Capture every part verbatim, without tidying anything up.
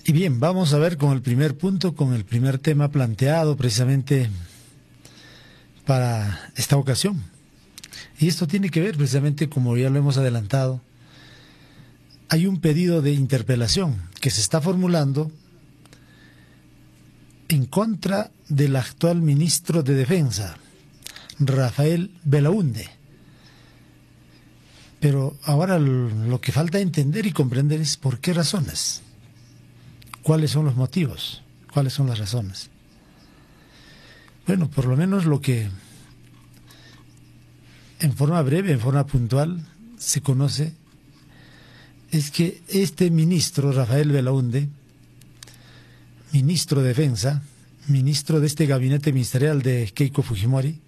Y bien, vamos a ver con el primer punto, con el primer tema planteado precisamente para esta ocasión. Y esto tiene que ver precisamente, como ya lo hemos adelantado, hay un pedido de interpelación que se está formulando en contra del actual ministro de Defensa, Rafael Belaúnde. Pero ahora lo que falta entender y comprender es por qué razones, cuáles son los motivos, cuáles son las razones. Bueno, por lo menos lo que en forma breve, en forma puntual, se conoce es que este ministro, Rafael Belaúnde, ministro de Defensa, ministro de este gabinete ministerial de Keiko Fujimori,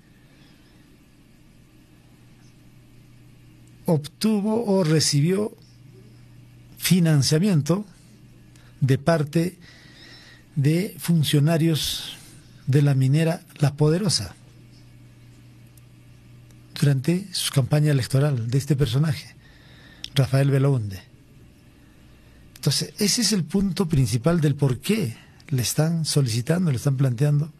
obtuvo o recibió financiamiento de parte de funcionarios de la minera La Poderosa durante su campaña electoral de este personaje, Rafael Belaúnde. Entonces, ese es el punto principal del por qué le están solicitando, le están planteando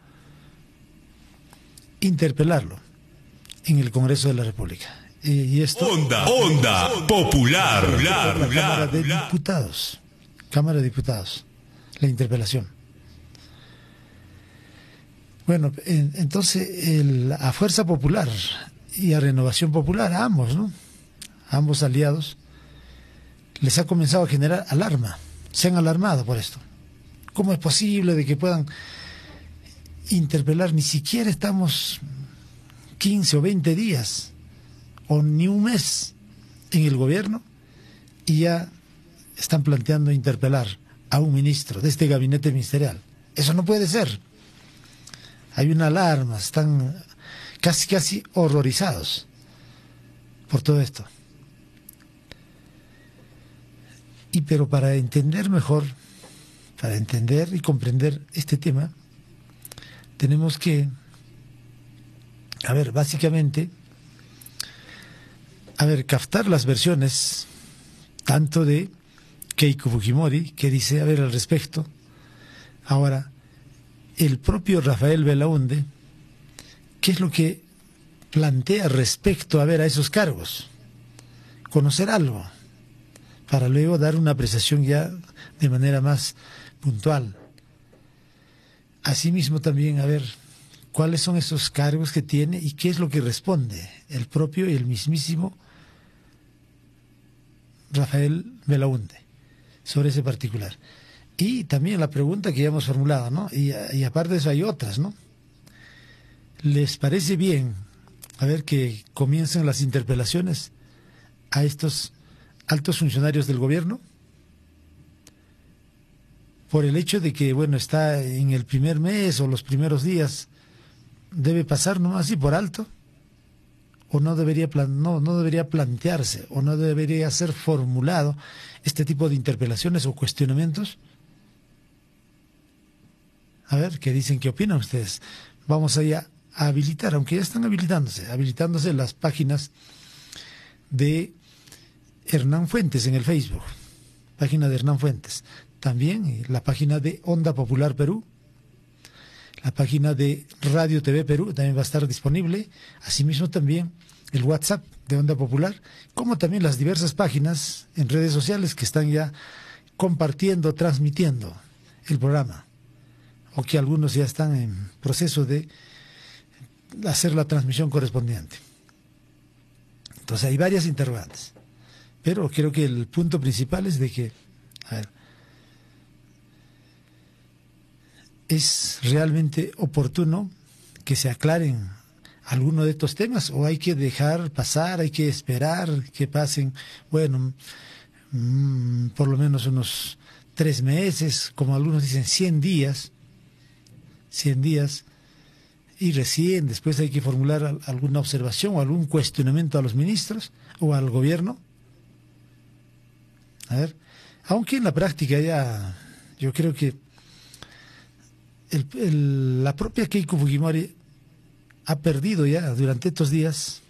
interpelarlo en el Congreso de la República. Y esto, Onda, onda, popular, la Cámara de Diputados, Cámara de Diputados, la interpelación. Bueno, en, entonces el, a Fuerza Popular y a Renovación Popular, a ambos, ¿no? A ambos aliados, les ha comenzado a generar alarma, se han alarmado por esto. ¿Cómo es posible de que puedan interpelar? Ni siquiera estamos quince o veinte días o ni un mes en el gobierno y ya están planteando interpelar a un ministro de este gabinete ministerial. Eso no puede ser. Hay una alarma, están casi casi horrorizados por todo esto. Y pero para entender mejor, para entender y comprender este tema, tenemos que, a ver, básicamente, a ver, captar las versiones tanto de Keiko Fujimori, que dice, a ver, al respecto, ahora, el propio Rafael Belaúnde, ¿qué es lo que plantea respecto, a ver, a esos cargos? Conocer algo, para luego dar una apreciación ya de manera más puntual. Asimismo también, a ver, cuáles son esos cargos que tiene y qué es lo que responde el propio y el mismísimo Rafael Belaúnde sobre ese particular. Y también la pregunta que ya hemos formulado, ¿no? Y, y aparte de eso hay otras, ¿no? ¿Les parece bien, a ver, que comiencen las interpelaciones a estos altos funcionarios del gobierno? Por el hecho de que, bueno, está en el primer mes o los primeros días, debe pasar nomás así por alto, o no debería plan, no, no debería plantearse, o no debería ser formulado este tipo de interpelaciones o cuestionamientos. A ver, ¿qué dicen? ¿Qué opinan ustedes? Vamos allá a habilitar, aunque ya están habilitándose, habilitándose las páginas de Hernán Fuentes en el Facebook, página de Hernán Fuentes. También la página de Onda Popular Perú, la página de Radio T V Perú también va a estar disponible, asimismo también el WhatsApp de Onda Popular, como también las diversas páginas en redes sociales que están ya compartiendo, transmitiendo el programa, o que algunos ya están en proceso de hacer la transmisión correspondiente. Entonces hay varias interrogantes, pero creo que el punto principal es de que, a ver, ¿es realmente oportuno que se aclaren algunos de estos temas o hay que dejar pasar, hay que esperar que pasen, bueno, mmm, por lo menos unos tres meses, como algunos dicen, cien días, cien días, y recién después hay que formular alguna observación o algún cuestionamiento a los ministros o al gobierno? A ver, aunque en la práctica ya, yo creo que El, el, la propia Keiko Fujimori ha perdido ya durante estos días